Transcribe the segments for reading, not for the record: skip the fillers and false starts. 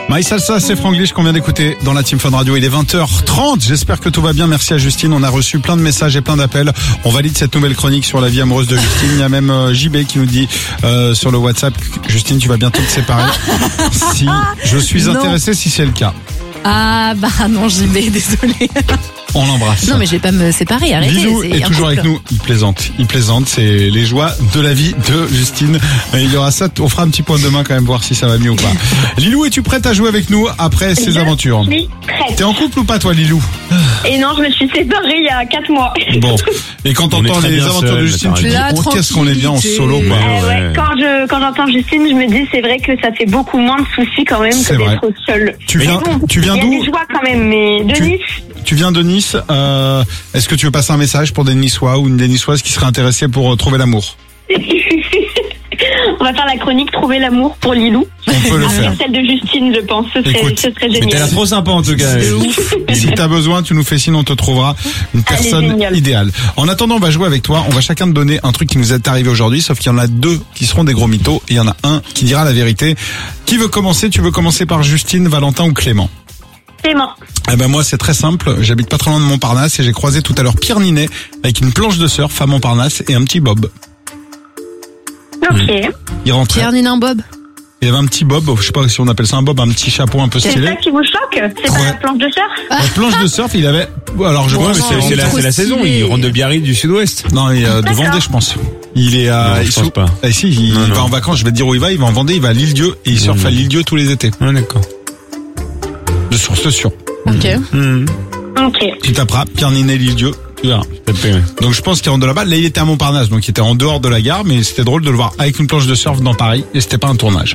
My Salsa, c'est Franglish qu'on vient d'écouter dans la Team Fun Radio. Il est 20h30. J'espère que tout va bien. Merci à Justine. On a reçu plein de messages et plein d'appels. On valide cette nouvelle chronique sur la vie amoureuse de Justine. Il y a même JB qui nous dit sur le WhatsApp, Justine, tu vas bientôt te séparer. Si je suis intéressé, si c'est le cas. Ah bah non, JB, désolé. On l'embrasse. Non mais je vais pas me séparer, arrêtez. Lilou est toujours avec nous, il plaisante, c'est les joies de la vie de Justine. Et il y aura ça, on fera un petit point demain quand même, voir si ça va mieux ou pas. Lilou, es-tu prête à jouer avec nous après ces aventures? Oui, prête. T'es en couple ou pas toi, Lilou? Et non, je me suis séparée il y a 4 mois. Bon, et quand t'entends les aventures de Justine, tu te dis, oh, qu'est-ce qu'on est bien en solo, quoi. Ouais. Quand j'entends Justine, je me dis, c'est vrai que ça fait beaucoup moins de soucis quand même que d'être seule. Tu viens d'où? Il y a des joies quand même, mais de Nice. Tu viens de Nice. Est-ce que tu veux passer un message pour des Niçois ou une des Niçoises qui seraient intéressées pour trouver l'amour? On va faire la chronique Trouver l'amour pour Lilou. On peut le faire. Celle de Justine, je pense. Ce serait génial. Mais t'as l'air trop sympa en tout cas. Si t'as besoin, tu nous fais signe, on te trouvera une personne idéale. En attendant, on va jouer avec toi. On va chacun te donner un truc qui nous est arrivé aujourd'hui, sauf qu'il y en a 2 qui seront des gros mythos et il y en a un qui dira la vérité. Qui veut commencer? Tu veux commencer par Justine, Valentin ou Clément? Clément. Eh ben moi c'est très simple, j'habite pas trop loin de Montparnasse et j'ai croisé tout à l'heure Pierre Ninet avec une planche de surf à Montparnasse et un petit bob. Ok. Il rentrait. Pierre Ninet, un bob. Il y avait un petit bob, je sais pas si on appelle ça un bob, un petit chapeau un peu stylé. C'est ça qui vous choque? C'est pas la planche de surf? La planche de surf, il avait... Alors je vois, mais c'est la saison, il rentre de Biarritz du Sud-Ouest. Non, il est de Vendée, je pense. Il est à... Non, je pense pas. Ah, si, il va en vacances, je vais te dire où il va en Vendée, il va à l'Île-Dieu et il surfe à l'Île-Dieu tous les étés. Ah, d'accord. De source sûre. Ok. Ok. Tu taperas Pierre Ninet, l'Île-Dieu. Donc je pense qu'il rentre de là-bas. Là il était à Montparnasse, donc il était en dehors de la gare, mais c'était drôle de le voir avec une planche de surf dans Paris et c'était pas un tournage.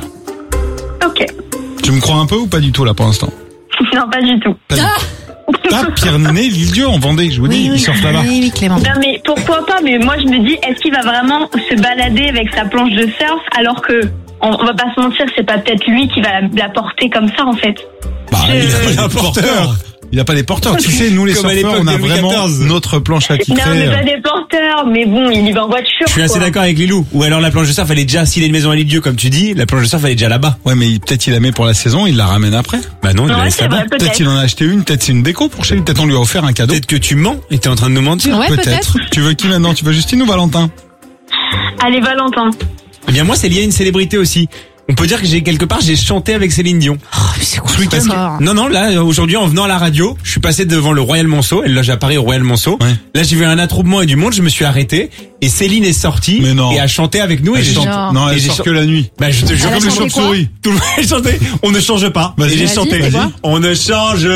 Ok. Tu me crois un peu ou pas du tout là pour l'instant? Non, pas du tout. Tape Pierre Ninet, l'Île-Dieu en Vendée, je vous dis, il surfe là-bas. Oui, Clément. Non mais pourquoi pas, mais moi je me dis, est-ce qu'il va vraiment se balader avec sa planche de surf alors que, on va pas se mentir, c'est pas peut-être lui qui va la porter comme ça en fait. Bah, il a pas des porteurs. Il a pas des porteurs. Tu sais, nous les surfeurs, on a vraiment notre planche à titrer. Non, mais pas des porteurs, mais bon, il y va en voiture. Je suis assez d'accord avec Lilou. Ou alors la planche de surf, elle est déjà, s'il a une maison à l'Île-Dieu, comme tu dis, la planche de surf, elle est déjà là-bas. Ouais, mais peut-être il la met pour la saison, il la ramène après. Bah non, il la laisse là-bas. Peut-être il en a acheté une, peut-être c'est une déco pour chez lui, peut-être on lui a offert un cadeau. Peut-être que tu mens et t'es en train de nous mentir. Ouais, peut-être. Tu veux qui maintenant? Tu veux Justine ou Valentin? Allez, Valentin. Eh bien, moi, c'est lié à une célébrité aussi. On peut dire que j'ai chanté avec Céline Dion. Oh, mais c'est quoi ça? Non, là, aujourd'hui, en venant à la radio, je suis passé devant le Royal Monceau. Elle loge à Paris au Royal Monceau. Ouais. Là, j'ai vu un attroupement et du monde, je me suis arrêté. Et Céline est sortie. Et a chanté avec nous. Elle chante. Non, elle sort que la nuit. Bah, je te jure, comme les chauves-souris. Tout le monde chantait. On ne change pas. Et j'ai chanté. On ne change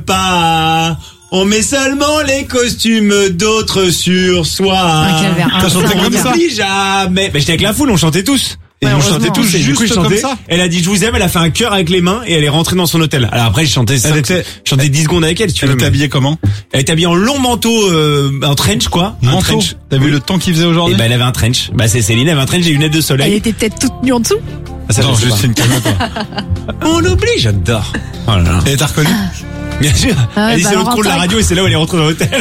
pas. On met seulement les costumes d'autres sur soi. T'as chanté comme ça? Jamais. Mais j'étais avec la foule, on chantait tous. Et on chantait tous, juste du coup, je chantais. Ça. Elle a dit je vous aime, elle a fait un cœur avec les mains et elle est rentrée dans son hôtel. Alors après, je chantais 10 secondes avec elle, si tu veux. Elle était habillée comment? Elle était habillée en long manteau, en trench, quoi. Manteau? T'as vu le temps qu'il faisait aujourd'hui? Et bah, elle avait un trench. Bah, c'est Céline, elle avait un trench et une lunettes de soleil. Elle était peut-être toute nue en dessous? Ah, ça, non, juste une caméra, quoi. On l'oublie, j'adore. Oh là là. Et t'as reconnu? Bien sûr. Elle dit c'est l'autre trou de la radio et c'est là où elle est rentrée dans l'hôtel.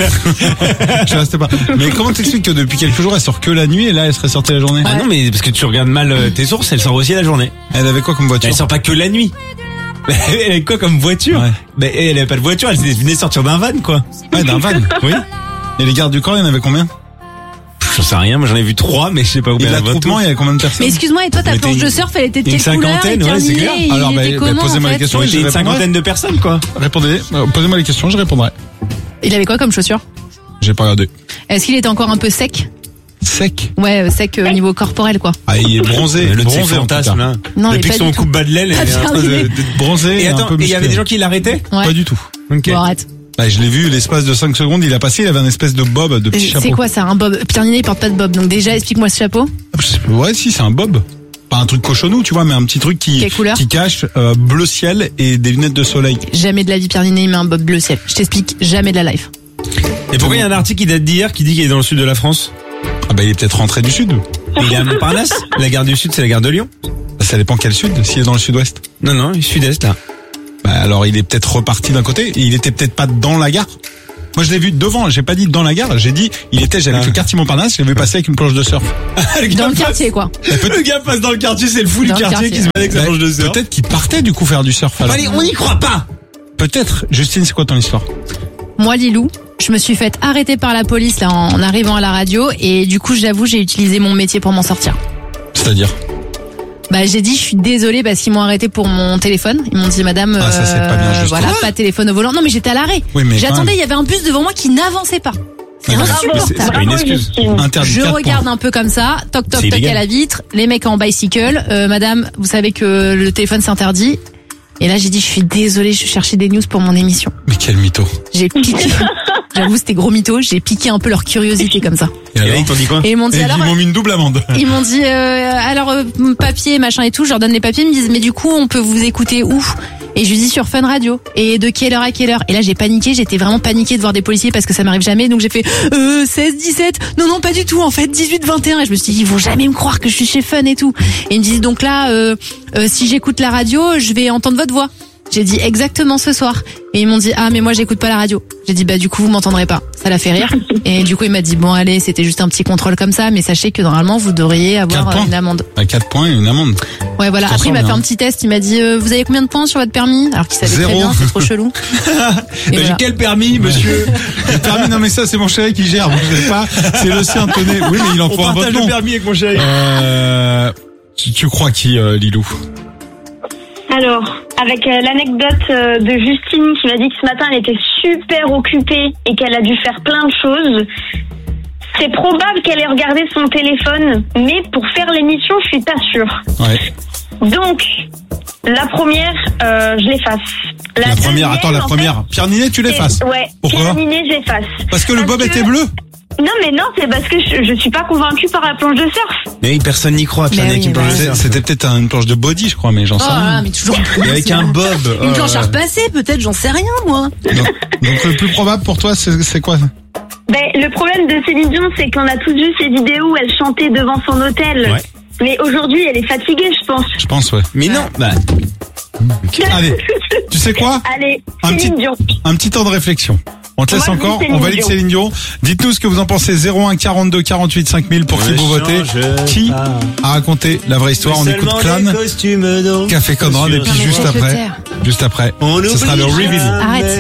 Je restais pas. Mais comment t'expliques que depuis quelques jours elle sort que la nuit et là elle serait sortie la journée? Ah non, mais parce que tu regardes mal tes sources, elle sort aussi la journée. Elle avait quoi comme voiture? Elle sort pas que la nuit. Elle avait quoi comme voiture? Mais elle avait pas de voiture, elle venait sortir d'un van, quoi. Ouais, d'un van. Oui. Et les gardes du corps, il y en avait combien? J'en sais rien, moi j'en ai vu 3, mais je sais pas où. Et l'attroupement, il y avait combien de personnes? Mais excuse-moi, et toi ta planche de surf, elle était de quelle couleur? Une cinquantaine, ouais, c'est clair. Alors, posez-moi les questions. Il y a une cinquantaine de personnes, quoi. Répondez, posez-moi les questions, je répondrai. Il avait quoi comme chaussures? J'ai pas regardé. Est-ce qu'il était encore un peu sec? Sec? Ouais, sec au niveau corporel, quoi. Ah, il est bronzé. Le bronzé fantasme, là. Non, depuis que son coupe bas de l'aile, elle est en train de bronzer. Et attends, il y avait des gens qui l'arrêtaient? Pas du tout. Ok. Bon, arrête. Bah, je l'ai vu, l'espace de 5 secondes, il a passé, il avait un espèce de bob, de petit chapeau. C'est quoi ça, un bob? Pierre Ninet, il porte pas de bob, donc déjà, explique-moi ce chapeau. Ouais, si, c'est un bob. Pas un truc cochonou, tu vois, mais un petit truc qui cache bleu ciel et des lunettes de soleil. Jamais de la vie, Pierre Ninet, il met un bob bleu ciel. Je t'explique, jamais de la life. Et pourquoi il y a un article qui date d'hier qui dit qu'il est dans le sud de la France? Ah bah, il est peut-être rentré du sud. Et il est à Montparnasse. La gare du sud, c'est la gare de Lyon. Bah, ça dépend quel sud, s'il est dans le sud-ouest. Non, sud-est, là. Bah, alors il est peut-être reparti d'un côté, et il était peut-être pas dans la gare. Moi, je l'ai vu devant. J'ai pas dit dans la gare. J'ai dit, j'avais le quartier Montparnasse. Je l'ai vu passer avec une planche de surf. Dans le quartier, quoi. Le gars passe dans le quartier, c'est le fou du quartier qui se met avec sa planche de surf. Peut-être qu'il partait du coup faire du surf. Allez, on n'y croit pas. Peut-être. Justine, c'est quoi ton histoire? Moi, Lilou, je me suis fait arrêter par la police là en arrivant à la radio et du coup, j'avoue, j'ai utilisé mon métier pour m'en sortir. C'est-à-dire? J'ai dit je suis désolée parce qu'ils m'ont arrêté pour mon téléphone. Ils m'ont dit madame ça c'est pas bien, voilà, pas de téléphone au volant. Non mais j'étais à l'arrêt. Oui, mais j'attendais, il y avait un bus devant moi qui n'avançait pas. C'est insupportable. C'est pas une excuse. Interdit. Je regarde un peu comme ça, toc toc C'est toc illégal. à la vitre, les mecs en bicycle, madame, vous savez que le téléphone c'est interdit. Et là j'ai dit je suis désolée, je cherchais des news pour mon émission. Mais quel mytho. J'ai piqué. J'avoue c'était gros mytho, j'ai piqué un peu leur curiosité comme ça. Et alors, ils t'ont dit quoi? Et ils m'ont dit ils m'ont mis une double amende. Ils m'ont dit papier machin et tout, je leur donne les papiers, ils me disent mais du coup on peut vous écouter où? Et je lui dis sur Fun Radio. Et de quelle heure à quelle heure? Et là j'ai paniqué, j'étais vraiment paniquée de voir des policiers parce que ça m'arrive jamais, donc j'ai fait 16, 17, non pas du tout en fait 18, 21 et je me suis dit ils vont jamais me croire que je suis chez Fun et tout. Et ils me disent donc là si j'écoute la radio je vais entendre votre voix. J'ai dit exactement ce soir. Et ils m'ont dit mais moi j'écoute pas la radio. J'ai dit du coup vous m'entendrez pas. Ça l'a fait rire. Et du coup il m'a dit bon allez c'était juste un petit contrôle comme ça mais sachez que normalement vous devriez avoir une amende. À 4 points et une amende. Ouais voilà. Après il m'a fait un petit test. Il m'a dit vous avez combien de points sur votre permis? Alors qu'il savait 0. très bien, c'est trop chelou. J'ai quel permis monsieur? Le permis non mais ça c'est mon chéri qui gère. Vous savez pas. C'est le sien tenez. Oui mais il en faut un votre nom. Le permis avec mon chéri. Tu crois qui Lilou? Alors, avec l'anecdote de Justine qui m'a dit que ce matin elle était super occupée et qu'elle a dû faire plein de choses, c'est probable qu'elle ait regardé son téléphone, mais pour faire l'émission, je suis pas sûre. Ouais. Donc, la première, je l'efface. La première, deuxième, attends, la première. Pierre Ninet, tu l'effaces? Ouais. Pourquoi? Pierre Ninet, j'efface. Parce que le bob était bleu? Non, mais non, c'est parce que je suis pas convaincue par la planche de surf. Mais personne n'y croit, Pierre Mais Ninet, oui, une planche de surf. C'était peut-être une planche de body, je crois, mais j'en sais rien. Mais toujours Et avec un bob. une planche à repasser, peut-être, j'en sais rien, moi. Donc le plus probable pour toi, c'est quoi? Le problème de Céline Dion, c'est qu'on a tous vu ces vidéos où elle chantait devant son hôtel. Ouais. Mais aujourd'hui, elle est fatiguée, je pense. Je pense, ouais. Mais non, Allez, tu sais quoi? Allez, Un Céline Dion. petit temps de réflexion. On te laisse Moi, je dis encore, Céline on valide Dion. Céline Dion. Dites-nous ce que vous en pensez. 01 42 48 5000 pour qui vous votez. Qui a raconté la vraie histoire? On écoute Clan, Café Conrad et puis juste après, ce sera le reveal. Arrête.